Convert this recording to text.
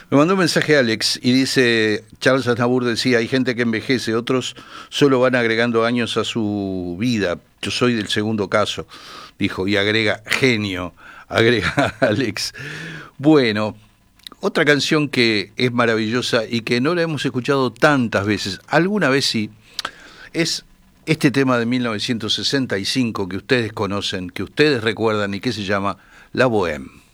Me mandó un mensaje Alex y dice, Charles Aznavour decía, hay gente que envejece, otros solo van agregando años a su vida. Yo soy del segundo caso, dijo, y agrega, genio, agrega Alex. Bueno, otra canción que es maravillosa y que no la hemos escuchado tantas veces, alguna vez sí, es este tema de 1965 que ustedes conocen, que ustedes recuerdan y que se llama La Bohème.